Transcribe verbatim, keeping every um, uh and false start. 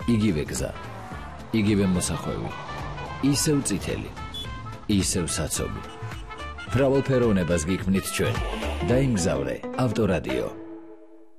იგივე გზა, იგივე მოსახვევი, ისევ წითელი, ისევ საცობი. მრავალფეროვნებას გიქმნით ჩვენ. დაიმგზავრე ავტორადიო.